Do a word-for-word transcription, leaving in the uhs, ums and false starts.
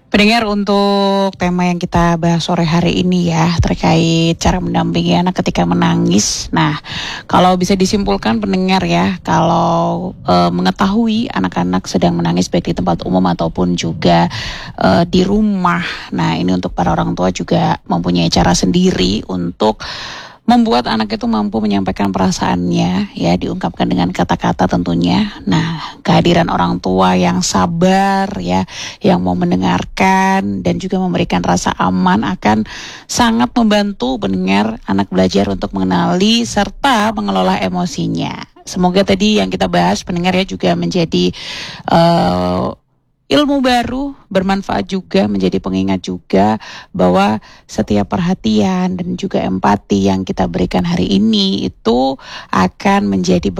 Pendengar, untuk tema yang kita bahas sore hari ini ya, terkait cara mendampingi anak ketika menangis. Nah, kalau bisa disimpulkan pendengar ya, kalau e, mengetahui anak-anak sedang menangis baik di tempat umum ataupun juga e, di rumah. Nah, ini untuk para orang tua juga mempunyai cara sendiri untuk membuat anak itu mampu menyampaikan perasaannya, ya, diungkapkan dengan kata-kata tentunya. Nah, kehadiran orang tua yang sabar, ya, yang mau mendengarkan dan juga memberikan rasa aman akan sangat membantu pendengar anak belajar untuk mengenali serta mengelola emosinya. Semoga tadi yang kita bahas pendengar ya juga menjadi uh, ilmu baru, bermanfaat juga, menjadi pengingat juga bahwa setiap perhatian dan juga empati yang kita berikan hari ini itu akan menjadi